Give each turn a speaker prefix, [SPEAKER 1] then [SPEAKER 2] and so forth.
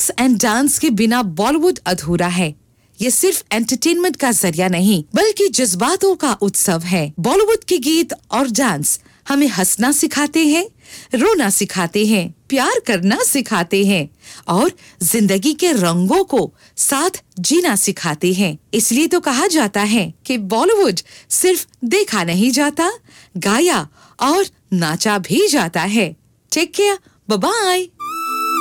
[SPEAKER 1] Rocks and dance के बिना बॉलीवुड अधूरा है। ये सिर्फ एंटरटेनमेंट का जरिया नहीं, बल्कि जज्बातों का उत्सव है। बॉलीवुड के गीत और डांस हमें हंसना सिखाते हैं, रोना सिखाते हैं, प्यार करना सिखाते हैं और जिंदगी के रंगों को साथ जीना सिखाते हैं। इसलिए तो कहा जाता है कि बॉलीवुड सिर्फ देखा नहीं जाता, गाया और नाचा भी जाता है। Take care, bye bye.